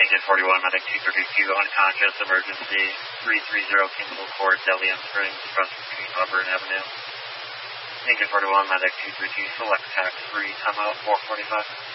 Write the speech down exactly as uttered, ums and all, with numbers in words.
Agent forty-one, Medic two thirty-two, unconscious, emergency, three thirty Kingsville Court, Delian Springs, across between Auburn Avenue. Agent forty-one, Medic two thirty-two, select tax three, timeout four forty-five.